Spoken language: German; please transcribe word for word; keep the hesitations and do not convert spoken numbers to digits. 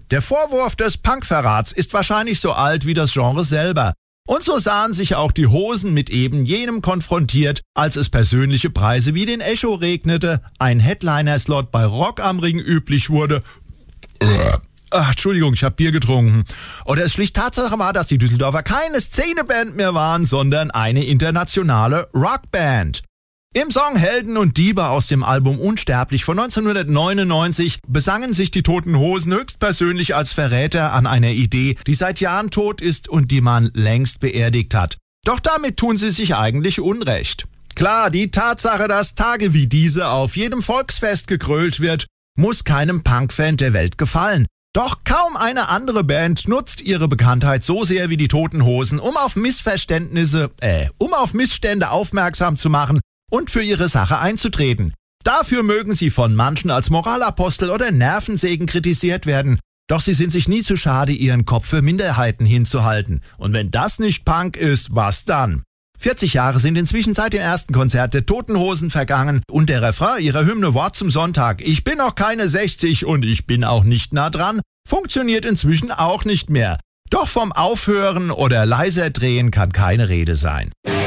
Der Vorwurf des Punkverrats ist wahrscheinlich so alt wie das Genre selber. Und so sahen sich auch die Hosen mit eben jenem konfrontiert, als es persönliche Preise wie den Echo regnete, ein Headliner-Slot bei Rock am Ring üblich wurde. Ach, Entschuldigung, ich habe Bier getrunken. Oder es schlicht Tatsache war, dass die Düsseldorfer keine Szeneband mehr waren, sondern eine internationale Rockband. Im Song Helden und Diebe aus dem Album Unsterblich von neunzehnhundertneunundneunzig besangen sich die Toten Hosen höchstpersönlich als Verräter an einer Idee, die seit Jahren tot ist und die man längst beerdigt hat. Doch damit tun sie sich eigentlich Unrecht. Klar, die Tatsache, dass Tage wie diese auf jedem Volksfest gegrölt wird, muss keinem Punkfan der Welt gefallen. Doch kaum eine andere Band nutzt ihre Bekanntheit so sehr wie die Toten Hosen, um auf Missverständnisse, äh, um auf Missstände aufmerksam zu machen und für ihre Sache einzutreten. Dafür mögen sie von manchen als Moralapostel oder Nervensägen kritisiert werden, doch sie sind sich nie zu schade, ihren Kopf für Minderheiten hinzuhalten. Und wenn das nicht Punk ist, was dann? vierzig Jahre sind inzwischen seit dem ersten Konzert der Toten Hosen vergangen und der Refrain ihrer Hymne Wort zum Sonntag, ich bin noch keine sechzig und ich bin auch nicht nah dran, funktioniert inzwischen auch nicht mehr. Doch vom Aufhören oder leiser drehen kann keine Rede sein.